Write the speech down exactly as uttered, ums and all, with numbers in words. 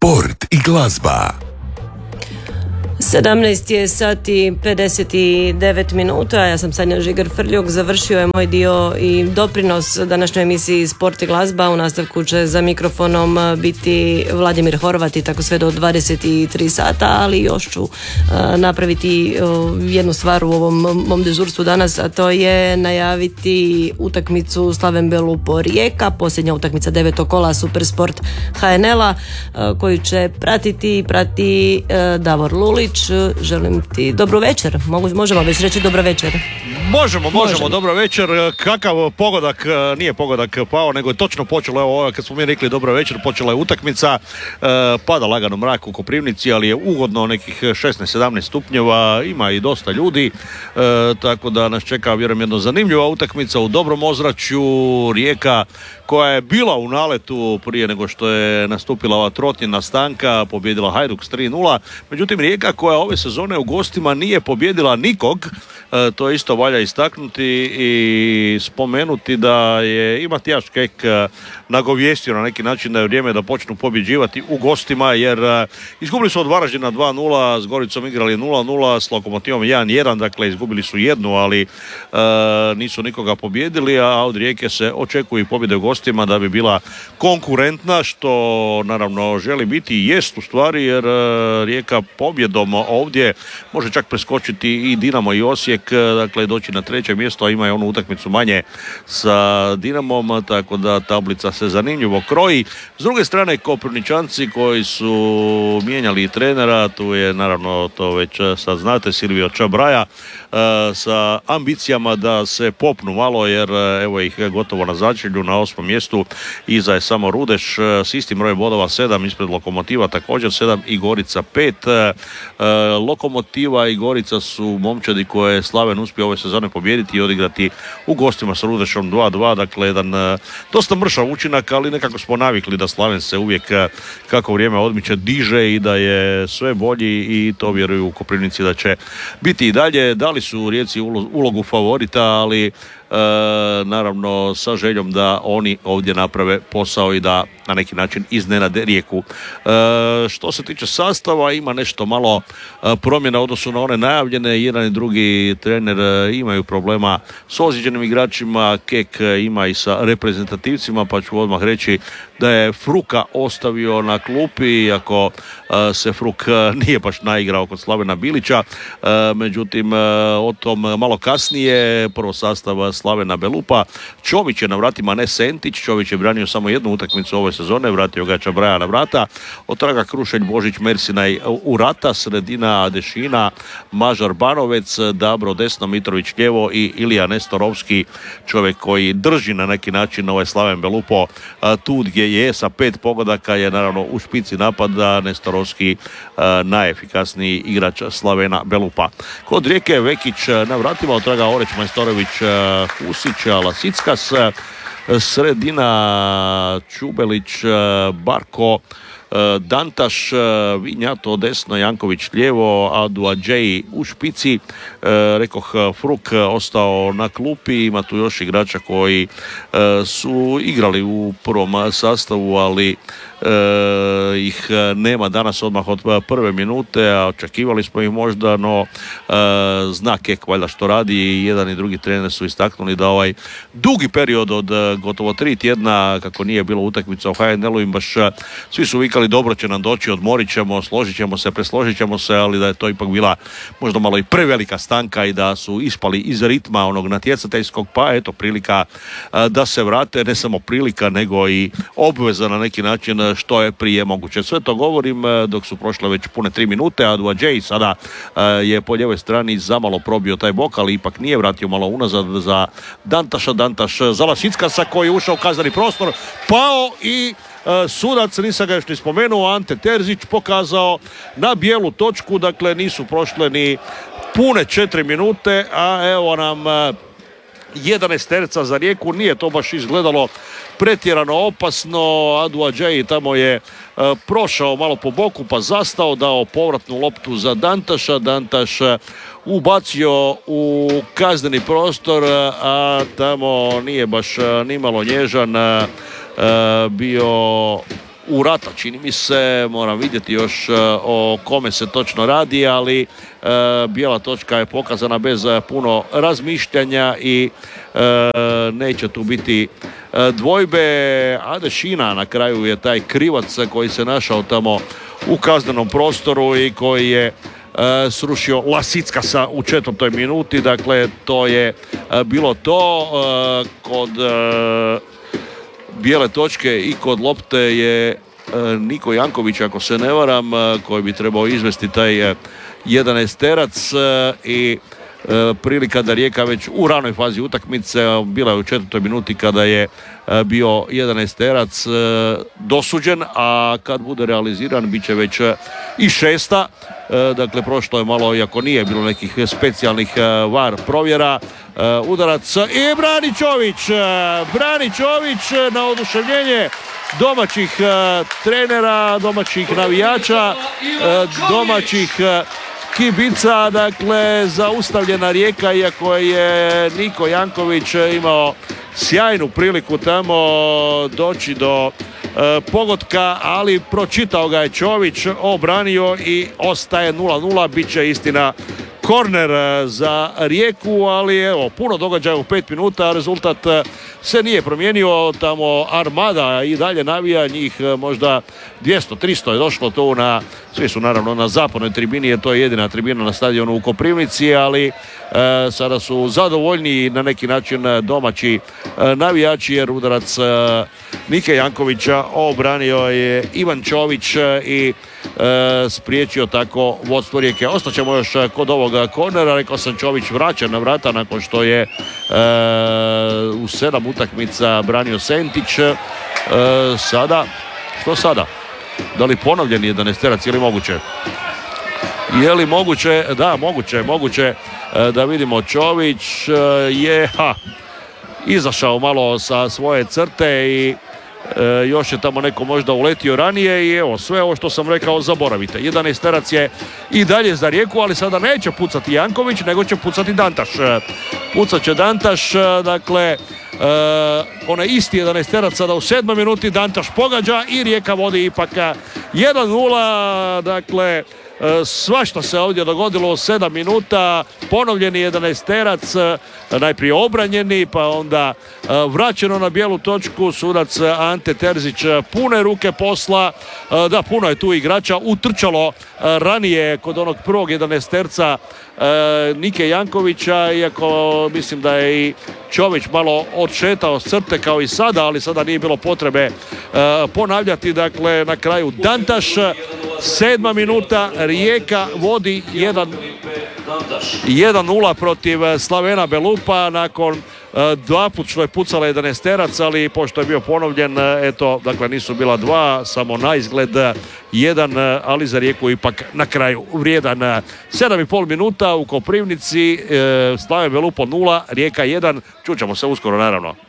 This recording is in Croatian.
sport i glazba. sedamnaest je sati pedeset devet minuta, ja sam Sanja Žigar-Frljog, završio je moj dio i doprinos današnjoj emisiji Sport i glazba. U nastavku će za mikrofonom biti Vladimir Horvat i tako sve do dvadeset tri sata, ali još ću uh, napraviti uh, jednu stvar u ovom mom dežurstvu danas, a to je najaviti utakmicu Slaven Belupo Rijeka, posljednja utakmica devetog kola Supersport ha en el-a uh, koju će pratiti prati uh, Davor Lulić. Želim ti dobro večer. Mogu, možemo već reći dobro večer. Možemo, možemo, možemo. Dobro večer. Kakav pogodak, nije pogodak pao, nego je točno počelo, evo, kad smo mi rekli dobro večer, počela je utakmica. Pada lagano mrak u Koprivnici, ali je ugodno, nekih šesnaest sedamnaest stupnjeva, ima i dosta ljudi, tako da nas čeka, vjerujem, jedno zanimljiva utakmica u dobrom ozračju. Rijeka, koja je bila u naletu prije nego što je nastupila ova trotnjena stanka, pobjedila Hajduk s tri nula. Međutim, Rijeka koja ove sezone u gostima nije pobjedila nikog, e, to isto valja istaknuti i spomenuti da je i Matijaš Kek nagovijestio na neki način da je vrijeme da počnu pobjeđivati u gostima, jer e, izgubili su od Varaždina dva nula, s Goricom igrali nula nula, s Lokomotivom jedan jedan, dakle izgubili su jednu, ali e, nisu nikoga pobjedili, a od Rijeke se očekuju pobjede u gostima da bi bila konkurentna, što naravno želi biti i jest u stvari, jer Rijeka pobjedom ovdje može čak preskočiti i Dinamo i Osijek, dakle doći na treće mjesto, a ima i onu utakmicu manje sa Dinamom, tako da tablica se zanimljivo kroji. S druge strane, Koprivničanci koji su mijenjali trenera, tu je naravno, to već sad znate, Silvio Čabraja, sa ambicijama da se popnu malo, jer evo ih gotovo na začelju, na osmom mjestu, iza je samo Rudeš s istim brojem bodova sedam, ispred Lokomotiva također sedam i Gorica pet. Lokomotiva i Gorica su momčadi koje je Slaven uspio ove sezone pobijediti i odigrati u gostima sa Rudešom dva dva, dakle jedan dosta mršav učinak, ali nekako smo navikli da Slaven se uvijek kako vrijeme odmiče diže i da je sve bolji, i to vjeruju u Koprivnici da će biti i dalje. Dali su Rijeci ulogu favorita, ali E, naravno sa željom da oni ovdje naprave posao i da na neki način iznenade Rijeku. E, što se tiče sastava, ima nešto malo e, promjena u odnosu na one najavljene. Jedan i drugi trener e, imaju problema s ozlijeđenim igračima, Kek ima i sa reprezentativcima, pa ću odmah reći da je Fruka ostavio na klupi, iako e, se Fruk e, nije baš naigrao kod Slavena Bilića, e, međutim e, o tom malo kasnije. Prvo sastav Slavena Belupa, Čović je na vratima, ne Sentić. Čović je branio samo jednu utakmicu ove sezone, vratio ga Čabraja na vrata, od traga Krušelj, Božić, Mersinaj u rata, sredina Adešina, Mažar, Banovec, Dabro desno, Mitrović lijevo i Ilija Nestorovski, čovjek koji drži na neki način ovaj Slaven Belupo tu gdje je sa pet pogodaka, je naravno u špici napada. Nestorovski najefikasniji igrač Slavena Belupa. Kod Rijeke Vekić na vratima, od traga Oreć, Majstorović, Husić, Lasickas, sredina Čubelić, Barko, Dantaš, Vinjato desno, Janković lijevo, Aduadžeji u špici. Rekoh, Fruk ostao na klupi, ima tu još igrača koji su igrali u prvom sastavu, ali E, ih nema danas odmah od prve minute, a očekivali smo ih možda, no e, zna Kek valjda što radi, i jedan i drugi trener su istaknuli da ovaj dugi period od gotovo tri tjedna kako nije bilo utakmica u ha en el-u, im baš svi su vikali dobro će nam doći, odmorit ćemo, složit ćemo se, presložit ćemo se, ali da je to ipak bila možda malo i prevelika stanka i da su ispali iz ritma onog natjecateljskog, pa eto prilika da se vrate, ne samo prilika nego i obveza na neki način što je prije moguće. Sve to govorim dok su prošle već pune tri minute, a Duadžej sada je po ljevoj strani zamalo probio taj bok, ali ipak nije, vratio malo unazad za Dantaša. Dantaš za Lasickasa koji je ušao u kazneni prostor, pao i sudac, nisam ga još ni spomenuo, Ante Terzić pokazao na bijelu točku, dakle nisu prošle ni pune četiri minute, a evo nam jedanaesterca za Rijeku. Nije to baš izgledalo pretjerano opasno. Aduadžeji tamo je e, prošao malo po boku pa zastao, dao povratnu loptu za Dantaša. Dantaš ubacio u kazneni prostor, a tamo nije baš nimalo nježan e, bio Urata, čini mi se, moram vidjeti još o kome se točno radi, ali bijela točka je pokazana bez puno razmišljanja i neće tu biti dvojbe. Adešina na kraju je taj krivac koji se našao tamo u kaznenom prostoru i koji je srušio Lasickasa u četvrtoj minuti. Dakle, to je bilo to. Kod bijele točke i kod lopte je Niko Janković, ako se ne varam, koji bi trebao izvesti taj jedanaesterac i prilika da Rijeka već u ranoj fazi utakmice, bila je u četvrtoj minuti kada je bio jedanaesterac dosuđen, a kad bude realiziran bit će već i šesta. Dakle, prošlo je malo, iako nije bilo nekih specijalnih var provjera. Udarac i Branićović Branićović na oduševljenje domaćih trenera, domaćih navijača, domaćih kibica. Dakle, zaustavljena Rijeka, iako je Niko Janković imao sjajnu priliku tamo doći do e, pogotka, ali pročitao ga je Čović, obranio i ostaje nula nula. Biće istina korner za Rijeku, ali evo, puno događaja u pet minuta, rezultat se nije promijenio. Tamo Armada i dalje navija, njih možda dvjesto tristo je došlo tu na, svi su naravno na zapadnoj tribini, jer to je jedina tribina na stadionu u Koprivnici, ali e, sada su zadovoljni na neki način domaći e, navijači, jer udarac e, Nike Jankovića obranio je Ivan Čović i e, spriječio tako vodstvo Rijeke. Ostaćemo još kod ovoga kornera. Rekao sam, Čović vraća na vrata nakon što je e, u sedam utakmica branio Sentić. E, sada, što sada? Da li ponovljen jedanaesterac, je li moguće? Je li moguće? Da, moguće, moguće. E, da vidimo, Čović je ha, izašao malo sa svoje crte i E, još je tamo neko možda uletio ranije i evo, sve ovo što sam rekao zaboravite. jedanaesterac je i dalje za Rijeku, ali sada neće pucati Janković, nego će pucati Dantaš. Pucat će Dantaš, dakle e, onaj isti jedanaesterac sada u sedmoj minuti. Dantaš pogađa i Rijeka vodi ipak jedan nula. Dakle, svašta se ovdje dogodilo u sedam minuta. Ponovljeni jedanaesterac, najprije obranjeni, pa onda vraćeno na bijelu točku. Sudac Ante Terzić pune ruke posla. Da, puno je tu igrača utrčalo ranije kod onog prvog jedanaesterca Nike Jankovića, iako mislim da je i Čović malo odšetao s crte kao i sada, ali sada nije bilo potrebe ponavljati. Dakle, na kraju Dantaš, sedma minuta, Rijeka vodi jedan nula protiv Slavena Belupa nakon dva put što je pucala jedanaesterac, ali pošto je bio ponovljen, eto, dakle nisu bila dva, samo na izgled jedan, ali za Rijeku ipak na kraju vrijedan. Sedam i pol minuta u Koprivnici, Slaven Belupo nula, Rijeka jedan. Čućemo se uskoro, naravno.